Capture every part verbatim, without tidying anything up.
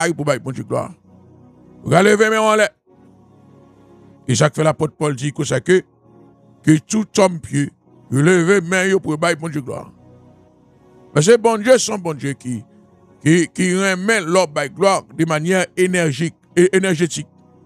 bagaille pour bailler bon Dieu gloire. Vous allez lever mes en l'air. Et ça fait l'apôtre Paul dit que ça que, que tout homme pieux, vous levez main pour bailler bon Dieu gloire. Parce que bon Dieu, son bon Dieu qui, qui, qui remet l'homme bailler gloire de manière énergique et énergétique.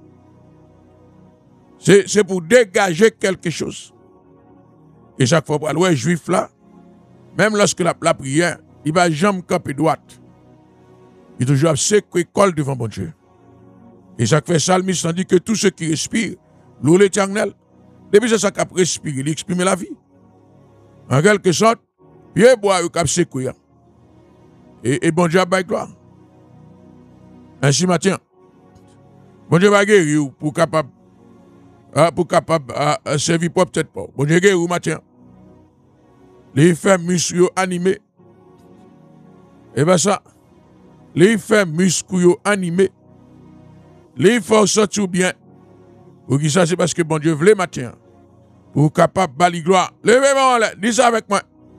C'est pour dégager quelque chose. Et chaque fois, pour aller juif là, même lorsque la, la prière, il va jamais camper droite. Il toujours assez qu'il colle devant bon Dieu. Et chaque fois, Salmiste dit que tout ce qui respire, loue l'éternel. Depuis c'est ça qu'il respire, il exprime la vie. En quelque sorte, pied bois ou cap secouer. Et, et bon Dieu a gloire. Ainsi matin, bon Dieu va guérir pour capable pour capable de servir pour peut-être pas. Bon Dieu guérir matin. Les femmes muscles animés. Et bien ça, les femmes muscles animés. Les forces sortent bien. Pour qui ça, c'est parce que bon Dieu voulait matin. Pour capable de bali gloire. Levez-moi là, dis ça avec moi.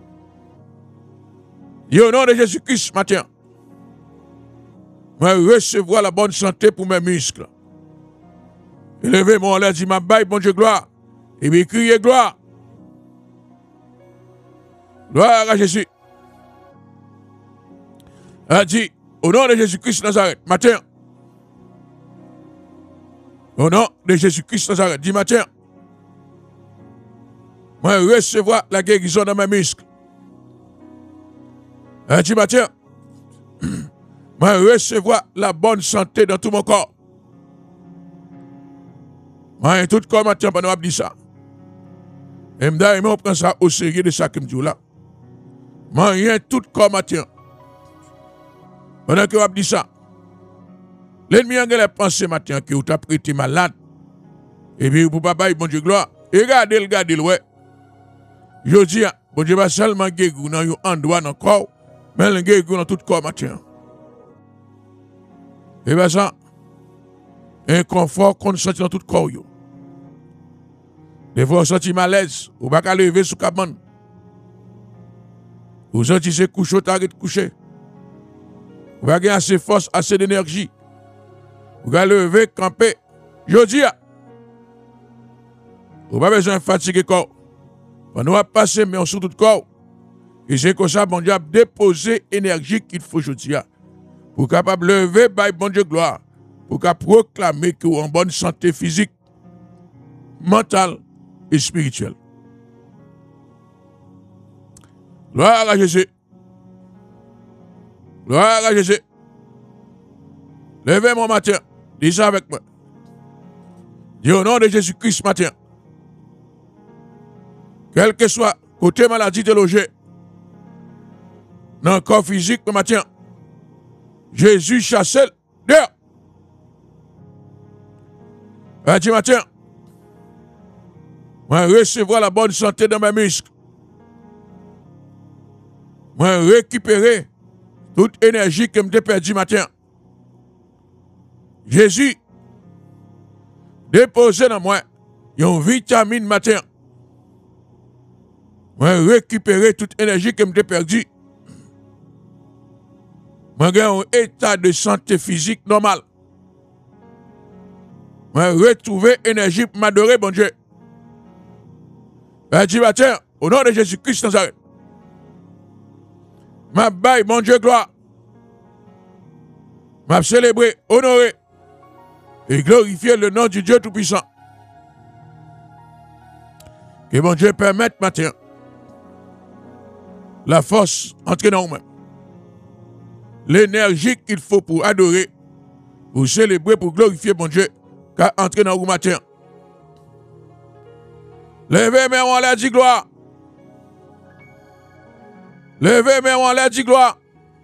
Dis au nom de Jésus-Christ matin. Moi, recevoir la bonne santé pour mes muscles. Levez-moi là, dis ma baille, bon Dieu, gloire. Et puis criez gloire. Gloire à Jésus. A dit, au nom de Jésus-Christ Nazareth, matin. Au nom de Jésus-Christ Nazareth, dis matin. Moi, recevoir la guérison dans mes muscles. A dit matin. Moi, recevoir la bonne santé dans tout mon corps. Moi, tout corps matin, pendant que je dis ça. Et je prends ça au sérieux de ça que je dis là. Moi, rien tout corps matin. Pendant que je dis ça. L'ennemi a pensé matin que vous avez prêté malade. Et puis, pour papa, bon Dieu, gloire. Et regardez, regardez, ouais. Je dis, bon Dieu va seulement guérir dans un endroit dans le corps, mais il guérir dans tout le corps matin. Et bien ça, un confort qu'on sent dans tout le corps. Des fois, on sent malaise, ou pas qu'à lever sous cabane. Vous sentez se coucher, vous arrêtez de coucher. Vous avez assez de force, assez d'énergie. Vous allez lever, camper. Je dis, vous n'avez pas besoin de fatiguer le corps. On va passer, mais on sous tout le corps. Et c'est comme ça, bon Dieu a déposé l'énergie qu'il faut aujourd'hui. Pour capable lever, by bon Dieu gloire. Pour capable proclamer que vous en bonne santé physique, mentale et spirituelle. Gloire à Jésus. Gloire à Jésus. Levez mon matin. Dis ça avec moi. Dis au nom de Jésus-Christ matin. Quel que soit côté maladie de loger, dans le corps physique le matin, Jésus chasse dehors. Dis matin, moi recevoir la bonne santé dans mes muscles. Moi récupérer toute énergie que je perdu matin. Jésus, déposé dans moi une vitamine matin. Moi récupérer toute énergie que je perdu. Moi j'ai un état de santé physique normal. Moi retrouver énergie pour m'adorer, bon Dieu. Ben, dis matin, au nom de Jésus-Christ Nazareth. Ma baille, mon Dieu, gloire. M'a célébrer, honorer et glorifier le nom du Dieu Tout-Puissant. Que mon Dieu permette matin la force entre dans nous-mêmes. L'énergie qu'il faut pour adorer, pour célébrer, pour glorifier mon Dieu, qu'à entrer dans nous matin. Levez mes on l'a dit gloire. Levez mes on l'a dit gloire.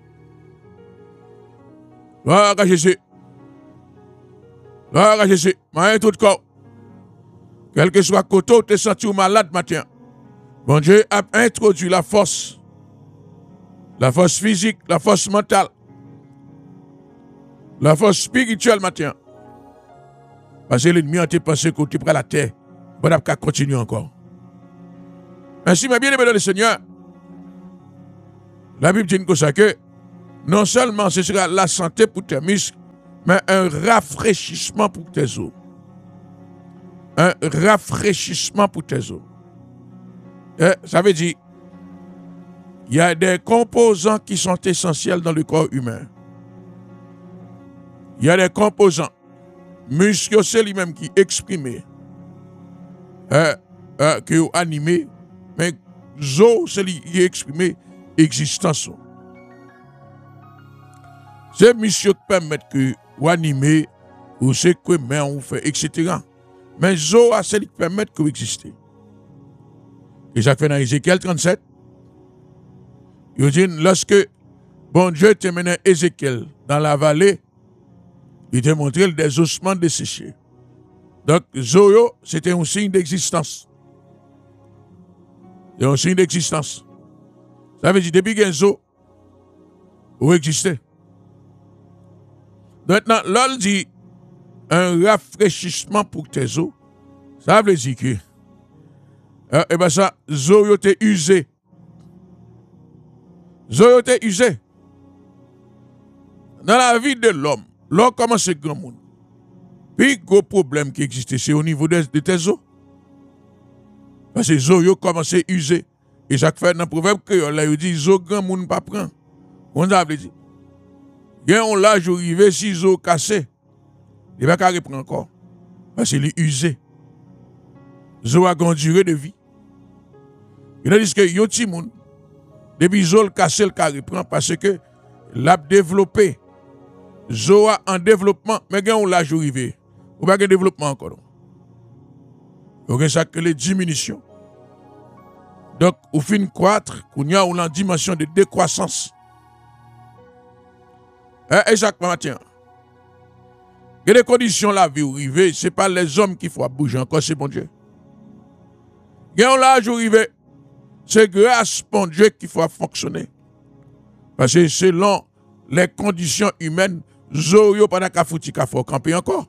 Gloire à Jésus. Gloire à Jésus. Main tout corps. Quel que soit côté où tu es senti malade matin. Bon Dieu a introduit la force. La force physique, la force mentale. La force spirituelle matin. Parce que l'ennemi a pensé que tu prends la terre. On n'a qu'à continuer encore. Ainsi, mes bien-aimés dans le Seigneur, la Bible dit que non seulement ce sera la santé pour tes muscles, mais un rafraîchissement pour tes eaux. Un rafraîchissement pour tes eaux. Et ça veut dire, il y a des composants qui sont essentiels dans le corps humain. Il y a des composants. Muscle, c'est lui-même qui exprime, euh, euh, qui est animé, mais zo, c'est lui qui exprime existence. C'est muscle qui permet que vous animez, ou c'est que mais on fait, et cetera. Mais zo, c'est lui qui permet que vous existez. Et ça fait dans Ézéchiel trente-sept. Il dit, lorsque bon Dieu te menait Ézéchiel dans la vallée, il te montrait des ossements desséchés. Donc, Zoyo, c'était un signe d'existence. C'est un signe d'existence. Ça veut dire, depuis qu'il y a un zo, vous existez. Maintenant, l'on dit un rafraîchissement pour tes os, ça veut dire que, euh, et ben ça, Zoyo t'est usé. Zoyo t'est usé. Dans la vie de l'homme, l'homme commence à grand monde. Puis, gros problème qui existe, c'est au niveau de, de tes os. Parce que Zoyo commence à user. Et ça fait dans le proverbe créole, il dit, Zo grand monde pas prend. On a dit, il y a un l'âge où il si Zo cassé, il va pas reprendre encore. Parce qu'il est usé. Zo a une durée de vie. Il a dit que yon ti moun, depuis Zo le cassé, le reprend parce que l'a développé. Zo a en développement, mais il y a un l'âge où il va. Ou pas de développement encore. Il y a ça que les diminutions. Donc, au fin de croître, il y a une dimension de décroissance. Et exactement, matin. Il y a des conditions la vie où arriver, ce n'est pas les hommes qu'il faut bouger encore, c'est bon Dieu. Il y a un l'âge où arriver, c'est grâce bon Dieu qu'il faut fonctionner. Parce que selon les conditions humaines, Zoyo pas d'aka fouti ka faut camper encore.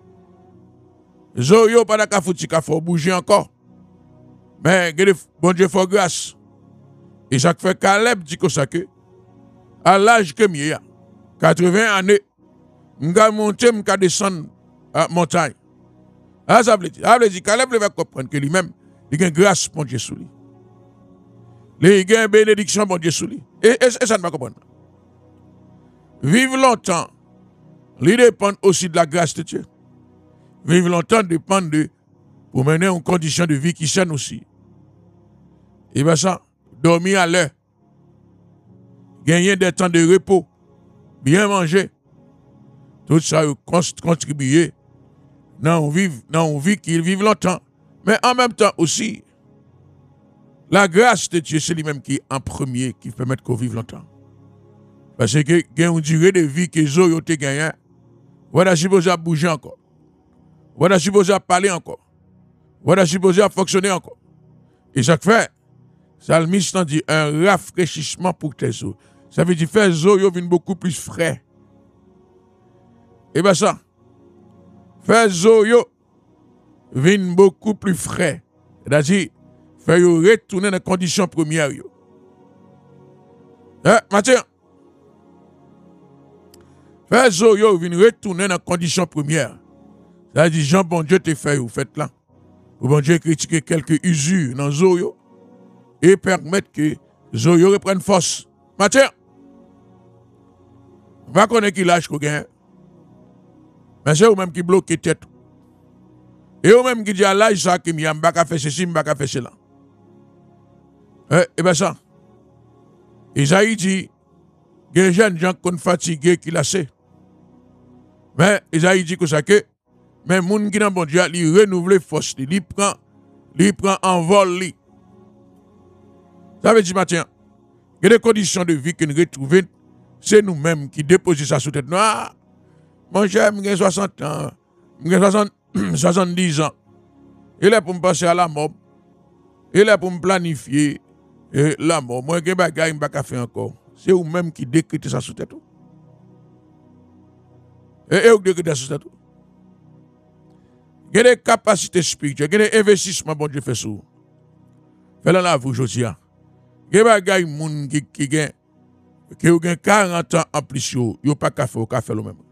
Zoyo pas d'aka fouti ka faut bouger encore. Mais bon Dieu faut grâce. Et ça fait Caleb dit que ça que à l'âge que mia quatre-vingts années, m'ga monter m'ga descendre à montagne. Ah ça veut dire, ça veut dire Caleb va comprendre que lui-même il a une grâce bon Dieu sur lui. Il a une bénédiction bon Dieu sur lui. Et, et, et ça ne va comprendre. Vivre longtemps, il dépend aussi de la grâce de Dieu. Vivre longtemps dépend de pour mener une condition de vie qui saine aussi. Et bien ça, dormir à l'heure, gagner des temps de repos, bien manger, tout ça contribuer dans une vie, dans une vie qui vive longtemps. Mais en même temps aussi, la grâce de Dieu, c'est lui-même qui est en premier, qui permet qu'on vive longtemps. Parce que il y a une durée de vie que les autres ont gagné. Voilà supposé à bouger encore. Voilà supposé à parler encore. Voilà supposé à fonctionner encore. Et ça fait, Salmiste dit un rafraîchissement pour tes os. Ça veut dire faire les os viennent beaucoup plus frais. Et bien ça, faire les os viennent beaucoup plus frais. C'est-à-dire, faire retourner dans les conditions premières. Hein, Mathieu? Faire Zoyo vient retourner dans les conditions premières. C'est-à-dire, Jean, bon Dieu te fait, vous faites là. Ou bon Dieu critiquer quelques usures dans Zoyo et permettre que Zoyo reprenne force. Mathieu, va connaître qui lâche qu'on gagne. Mais c'est vous-même qui bloque tête. Et vous-même qui dit à l'âge ça qui m'a pas fait ceci, m'a pas fait cela. Et bien ça. Isaïe dit, il y a des jeunes gens qui sont fatigués, qui lassent. Mais Isaïe dit que ça que, mais les gens qui sont bon Dieu, ils renouvellent force, ils prennent, ils prennent en vol. Ça veut dire, Mathieu, il y a des conditions de vie que nous retrouvons, c'est nous-mêmes qui déposons ça sous tête. Ah, mon cher, j'ai soixante ans, j'ai soixante-dix ans. Il est pour me passer à la mort. Il est pour me planifier la mort. Moi, je ne vais pas faire encore. C'est vous-même qui décrétez ça sous tête. Et vous décrétez ça sous tête. Il y a des capacités spirituelles, il y a des investissements bon Dieu fait sur vous. Faites-le là, vous, Josia. Il y a des gens qui ont quarante ans en plus, ils n'ont pas qu'à faire le même.